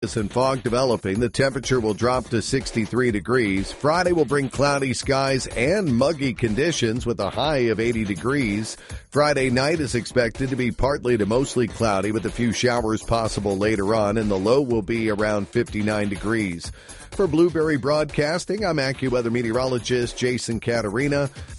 and fog developing. The temperature will drop to 63 degrees. Friday will bring cloudy skies and muggy conditions with a high of 80 degrees. Friday night is expected to be partly to mostly cloudy with a few showers possible later on, and the low will be around 59 degrees. For Blueberry Broadcasting, I'm AccuWeather meteorologist Jason Caterina.